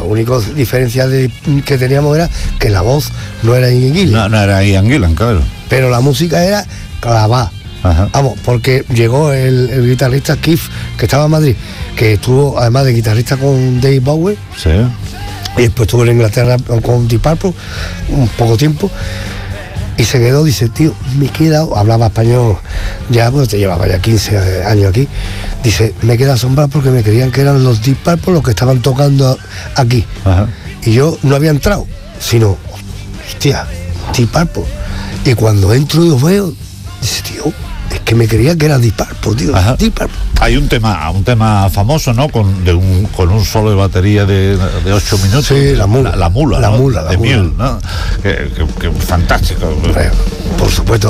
único diferencial que teníamos era que la voz no era Ian Gillan. No era Ian Gillan, claro. Pero la música era clavada. Ajá. Vamos, porque llegó el guitarrista Keith, que estaba en Madrid, que estuvo además de guitarrista con David Bowie. Sí. Y después estuvo en Inglaterra con Deep Purple un poco tiempo. Y se quedó, dice, tío, me he quedado, hablaba español ya, pues te llevaba ya 15 años aquí. Dice, me he quedado asombrado porque me creían que eran los Deep Purple los que estaban tocando aquí. Ajá. Y yo no había entrado, sino, hostia, Deep Purple. Y cuando entro y los veo, dice, tío, es que me creía que era Deep Purple, tío. Deep Purple. Hay un tema famoso, ¿no? Con un solo de batería de 8 minutos. Sí, la mula. La mula, La ¿no? mula, de Mule, ¿no? Que fantástico. Por supuesto.